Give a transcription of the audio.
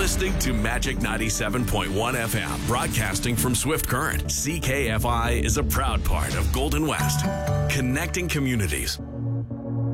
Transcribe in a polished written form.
listening to Magic 97.1 FM, broadcasting from Swift Current. CKFI is a proud part of Golden West, connecting communities.